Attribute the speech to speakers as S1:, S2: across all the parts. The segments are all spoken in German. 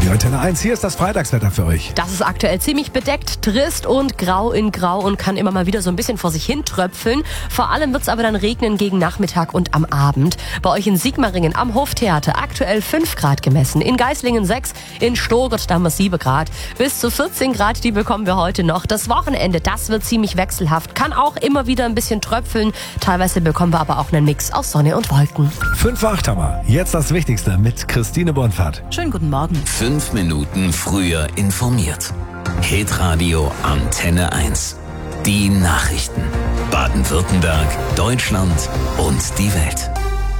S1: Radio Antenne 1, hier ist das Freitagswetter für euch.
S2: Das ist aktuell ziemlich bedeckt, trist und grau in grau und kann immer mal wieder so ein bisschen vor sich hin tröpfeln. Vor allem wird es aber dann regnen gegen Nachmittag und am Abend. Bei euch in Sigmaringen am Hoftheater aktuell 5 Grad gemessen, in Geislingen 6, in Stogert damals 7 Grad. Bis zu 14 Grad, die bekommen wir heute noch. Das Wochenende, das wird ziemlich wechselhaft, kann auch immer wieder ein bisschen tröpfeln. Teilweise bekommen wir aber auch einen Mix aus Sonne und Wolken.
S1: 5 vor 8 haben wir. Jetzt das Wichtigste mit Christine Bonfahrt.
S3: Schönen guten Morgen.
S4: 5 Minuten früher informiert. Hitradio Antenne 1. Die Nachrichten. Baden-Württemberg, Deutschland und die Welt.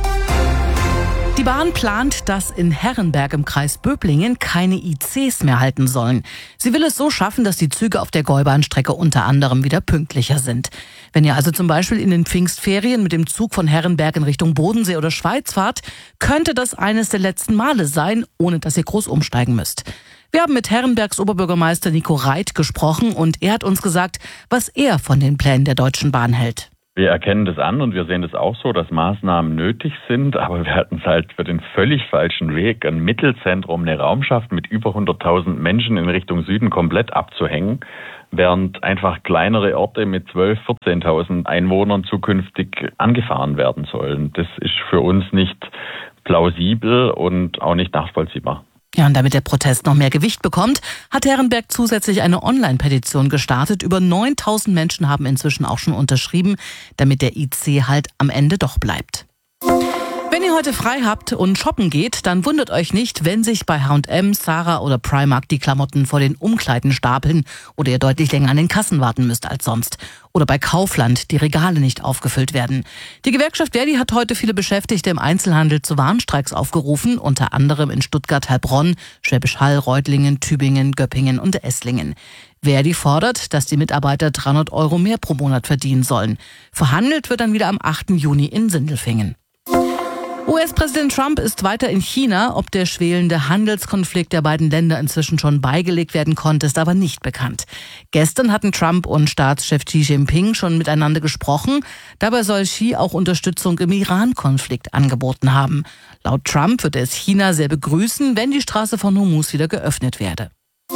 S3: Die Bahn plant, dass in Herrenberg im Kreis Böblingen keine ICs mehr halten sollen. Sie will es so schaffen, dass die Züge auf der Gäubahnstrecke unter anderem wieder pünktlicher sind. Wenn ihr also zum Beispiel in den Pfingstferien mit dem Zug von Herrenberg in Richtung Bodensee oder Schweiz fahrt, könnte das eines der letzten Male sein, ohne dass ihr groß umsteigen müsst. Wir haben mit Herrenbergs Oberbürgermeister Nico Reit gesprochen und er hat uns gesagt, was er von den Plänen der Deutschen Bahn hält.
S5: Wir erkennen das an und wir sehen das auch so, dass Maßnahmen nötig sind, aber wir hatten es halt für den völlig falschen Weg, ein Mittelzentrum, eine Raumschaft mit über 100.000 Menschen in Richtung Süden komplett abzuhängen, während einfach kleinere Orte mit 12.000, 14.000 Einwohnern zukünftig angefahren werden sollen. Das ist für uns nicht plausibel und auch nicht nachvollziehbar.
S3: Ja, und damit der Protest noch mehr Gewicht bekommt, hat Herrenberg zusätzlich eine Online-Petition gestartet. Über 9.000 Menschen haben inzwischen auch schon unterschrieben, damit der IC halt am Ende doch bleibt. Wenn ihr heute frei habt und shoppen geht, dann wundert euch nicht, wenn sich bei H&M, Zara oder Primark die Klamotten vor den Umkleiden stapeln oder ihr deutlich länger an den Kassen warten müsst als sonst. Oder bei Kaufland die Regale nicht aufgefüllt werden. Die Gewerkschaft Verdi hat heute viele Beschäftigte im Einzelhandel zu Warnstreiks aufgerufen, unter anderem in Stuttgart, Heilbronn, Schwäbisch Hall, Reutlingen, Tübingen, Göppingen und Esslingen. Verdi fordert, dass die Mitarbeiter 300 € mehr pro Monat verdienen sollen. Verhandelt wird dann wieder am 8. Juni in Sindelfingen. US-Präsident Trump ist weiter in China. Ob der schwelende Handelskonflikt der beiden Länder inzwischen schon beigelegt werden konnte, ist aber nicht bekannt. Gestern hatten Trump und Staatschef Xi Jinping schon miteinander gesprochen. Dabei soll Xi auch Unterstützung im Iran-Konflikt angeboten haben. Laut Trump würde es China sehr begrüßen, wenn die Straße von Hormuz wieder geöffnet werde.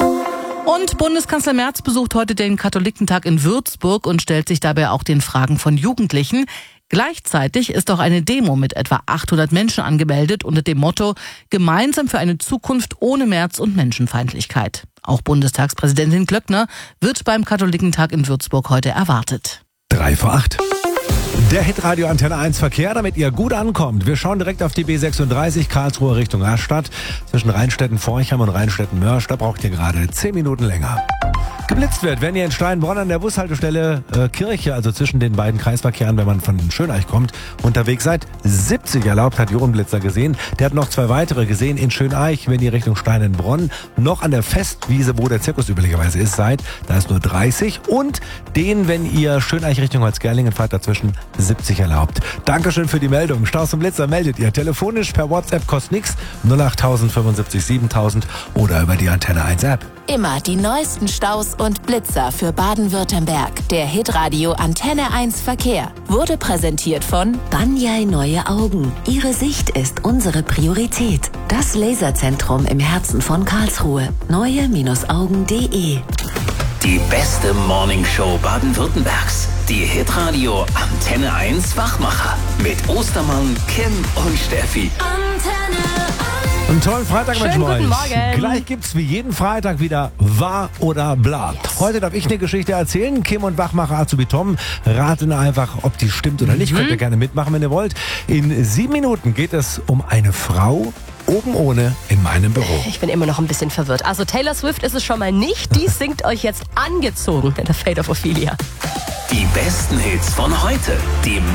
S3: Und Bundeskanzler Merz besucht heute den Katholikentag in Würzburg und stellt sich dabei auch den Fragen von Jugendlichen. Gleichzeitig ist auch eine Demo mit etwa 800 Menschen angemeldet unter dem Motto Gemeinsam für eine Zukunft ohne März und Menschenfeindlichkeit. Auch Bundestagspräsidentin Glöckner wird beim Katholikentag in Würzburg heute erwartet.
S1: 3 vor 8. Der Hitradio Antenne 1 Verkehr, damit ihr gut ankommt. Wir schauen direkt auf die B36 Karlsruhe Richtung Rastatt. Zwischen Rheinstetten-Forchheim und Rheinstetten-Mörsch, da braucht ihr gerade 10 Minuten länger. Geblitzt wird, wenn ihr in Steinbronn an der Bushaltestelle Kirche, also zwischen den beiden Kreisverkehren, wenn man von Schöneich kommt, unterwegs seid. 70 erlaubt, hat Jochen Blitzer gesehen. Der hat noch 2 weitere gesehen in Schöneich, wenn ihr Richtung Steinbronn noch an der Festwiese, wo der Zirkus üblicherweise ist, seid. Da ist nur 30. Und den, wenn ihr Schöneich Richtung Holzgerlingen fahrt, dazwischen 70 erlaubt. Dankeschön für die Meldung. Staus und Blitzer meldet ihr telefonisch per WhatsApp, kostet nix, 08000 75 7000 oder über die Antenne 1 App.
S6: Immer die neuesten Staus und Blitzer für Baden-Württemberg. Der Hitradio Antenne 1 Verkehr wurde präsentiert von
S7: Banyai Neue Augen. Ihre Sicht ist unsere Priorität. Das Laserzentrum im Herzen von Karlsruhe. neue-augen.de.
S4: Die beste Morningshow Baden-Württembergs. Die Hitradio Antenne 1 Wachmacher. Mit Ostermann, Kim und Steffi.
S1: Einen tollen Freitag mit euch.
S2: Guten Morgen.
S1: Gleich gibt's wie jeden Freitag wieder Wahr oder Bla.
S2: Yes.
S1: Heute darf ich eine Geschichte erzählen. Kim und Wachmacher Azubi Tom raten einfach, ob die stimmt oder nicht. Könnt ihr gerne mitmachen, wenn ihr wollt. In 7 Minuten geht es um eine Frau oben ohne in meinem Büro.
S2: Ich bin immer noch ein bisschen verwirrt. Also Taylor Swift ist es schon mal nicht. Die singt euch jetzt angezogen in der Fate of Ophelia.
S4: Die besten Hits von heute. Die